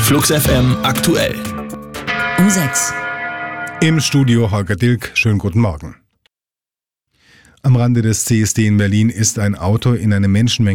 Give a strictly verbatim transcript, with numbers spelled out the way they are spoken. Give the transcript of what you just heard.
Flux F M aktuell. Um sechs. Im Studio Holger Dilk, schönen guten Morgen. Am Rande des C S D in Berlin ist ein Auto in eine Menschenmenge